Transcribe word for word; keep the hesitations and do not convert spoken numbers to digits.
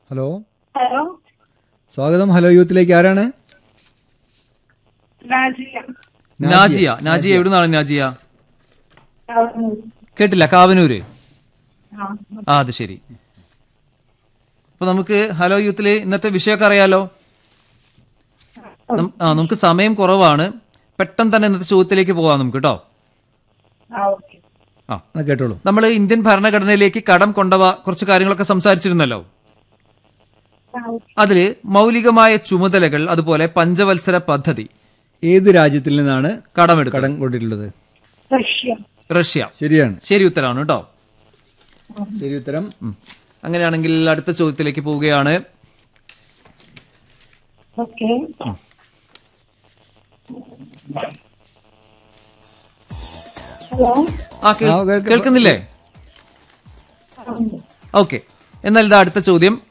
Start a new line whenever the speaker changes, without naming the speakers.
Hello
hello
സ്വാഗതം. Hello യൂത്തിലേക്ക് ആരാണ്?
നാജിയ.
നാജിയ. നാജിയ എവിടെ നിന്നാണ് നാജിയ?
കാവനൂർ.
കേട്ടില്ല. കാവനൂര്.
ആ.
ആ അത് ശരി. അപ്പൊ നമുക്ക് ഹലോ യൂത്തില് ഇന്നത്തെ വിഷയമൊക്കെ അറിയാലോ. നം- ആ നമുക്ക് സമയം കുറവാണ്. പെട്ടെന്ന് തന്നെ ഇന്നത്തെ ചോദ്യത്തിലേക്ക് പോവാം നമുക്ക് കേട്ടോ.
ആ, ഓക്കെ.
ആ
ആ കേട്ടോളൂ.
നമ്മൾ ഇന്ത്യൻ ഭരണഘടനയിലേക്ക് കടം കൊണ്ടുപോവാ കുറച്ച് കാര്യങ്ങളൊക്കെ സംസാരിച്ചിരുന്നല്ലോ.
ആ, ഓക്കെ.
അതില് മൗലികമായ ചുമതലകൾ, അതുപോലെ പഞ്ചവത്സര പദ്ധതി,
ഏത് രാജ്യത്തിൽ നിന്നാണ്
കടമെടുക്കണം.
കടം കൊണ്ടിട്ടുള്ളത്?
റഷ്യ.
റഷ്യ.
ശരിയാണ്.
ശരി ഉത്തരമാണ് കേട്ടോ.
ശരി ഉത്തരം.
ഉം. അങ്ങനെയാണെങ്കിൽ അടുത്ത ചോദ്യത്തിലേക്ക് പോവുകയാണ്.
ഓക്കെ. ഹലോ.
ആ കേൾ-
ആ, കേൾക്കാം.
കേൾക്കുന്നില്ലേ?
ആ, ഉണ്ട്.
ഓക്കെ. എന്നാൽ ഇതാ അടുത്ത ചോദ്യം.